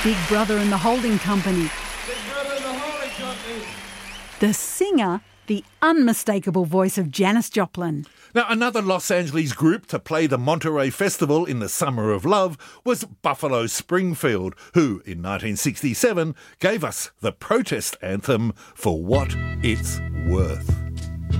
Big Brother and the Holding Company. Big Brother and the Holding Company. The singer, the unmistakable voice of Janis Joplin. Now, another Los Angeles group to play the Monterey Festival in the Summer of Love was Buffalo Springfield, who in 1967 gave us the protest anthem For What It's Worth.